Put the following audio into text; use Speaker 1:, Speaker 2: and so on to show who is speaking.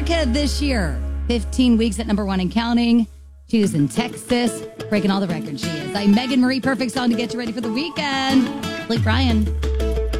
Speaker 1: America this year. 15 weeks at number 1 and counting. She is in Texas, breaking all the records she is. I'm Megan Marie, perfect song to get you ready for the weekend. Blake Bryan.